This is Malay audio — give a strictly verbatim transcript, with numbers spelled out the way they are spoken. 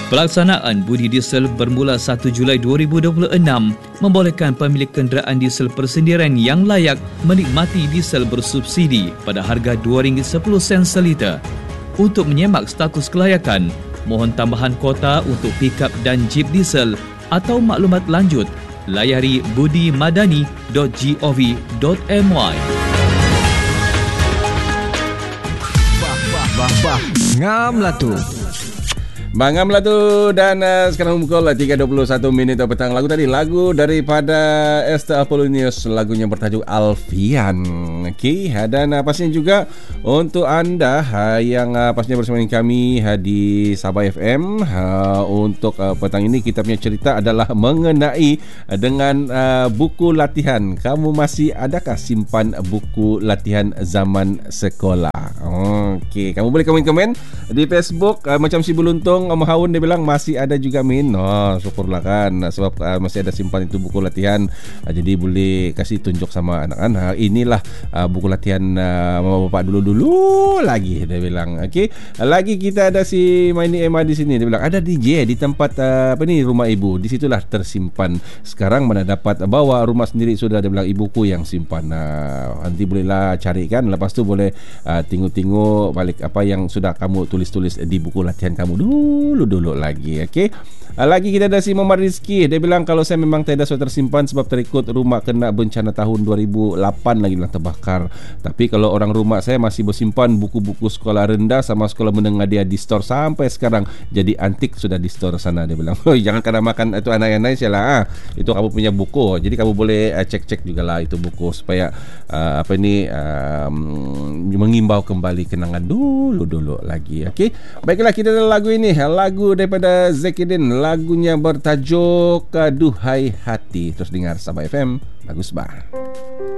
Pelaksanaan budi diesel bermula satu Julai dua ribu dua puluh enam membolehkan pemilik kenderaan diesel persendirian yang layak menikmati diesel bersubsidi pada harga dua ringgit sepuluh sen seliter. Untuk menyemak status kelayakan, mohon tambahan kota untuk pickup dan jeep diesel atau maklumat lanjut, layari budi madani dot gov dot my. Bah, bah, bah, bah. Ngamlah tu. Bangam lah tu. Dan uh, sekarang pukul tiga dua puluh satu minit petang. Lagu tadi, lagu daripada Esther Apollonius, lagunya bertajuk Alfian. Okey, dan uh, pastinya juga untuk anda uh, yang uh, pastinya bersama dengan kami uh, di Sabah F M, uh, untuk uh, petang ini kita punya cerita adalah mengenai uh, dengan uh, buku latihan. Kamu masih adakah simpan buku latihan zaman sekolah? Okey, kamu boleh komen-komen di Facebook, uh, macam si Beluntung Mahawun dia bilang masih ada juga Min. Oh, syukurlah kan, sebab uh, masih ada simpan itu buku latihan. Uh, jadi boleh kasih tunjuk sama anak-anak. Inilah uh, buku latihan uh, mama bapak dulu-dulu lagi dia bilang. Okey. Lagi kita ada si Maini Emma di sini, dia bilang ada D J di tempat uh, apa ni, rumah ibu. Di situlah tersimpan. Sekarang mana dapat bawa rumah sendiri sudah, dia bilang ibuku yang simpan. Uh, nanti bolehlah carikan, lepas tu boleh uh, tengok-tengok balik apa yang sudah kamu tulis-tulis di buku latihan kamu dulu-dulu lagi. Okey. Lagi kita ada si Muhammad Rizki. Dia bilang kalau saya memang tidak sudah tersimpan sebab terikut rumah kena bencana tahun dua ribu lapan lagi bilang terbakar. Tapi kalau orang rumah saya masih bersimpan buku-buku sekolah rendah sama sekolah menengah dia di store sampai sekarang. Jadi antik sudah di store sana, dia bilang. Oh, jangan kena makan itu anak-anak sialah. Ah. Itu kamu punya buku. Jadi kamu boleh uh, cek-cek jugalah itu buku supaya uh, apa ni uh, mengimbau kembali kenangan dulu-dulu lagi. Okey. Baiklah, kita ada lagu ini, lagu daripada Zekidin, lagunya bertajuk Duhai Hati. Terus dengar Sabah F M, bagus bah.